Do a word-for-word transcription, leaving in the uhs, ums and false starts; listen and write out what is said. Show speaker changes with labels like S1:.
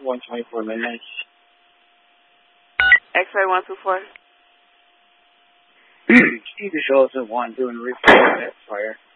S1: one twenty-four midnight.
S2: X-ray one two four.
S1: Steve shows at one doing report at fire.